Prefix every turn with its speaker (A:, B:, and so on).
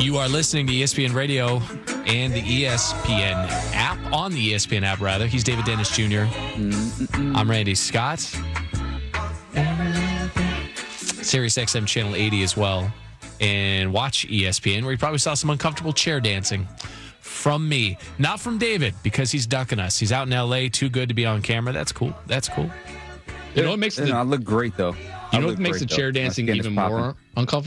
A: You are listening to ESPN Radio and the ESPN app, on the ESPN app, rather. He's David Dennis Jr. I'm Randy Scott. Sirius XM Channel 80 as well. And watch ESPN, where you probably saw some uncomfortable chair dancing from me. Not from David, because he's ducking us. He's out in L.A., too good to be on camera. That's cool. That's cool.
B: You know what makes
C: I look great, though.
B: You know what makes the chair dancing even more uncomfortable?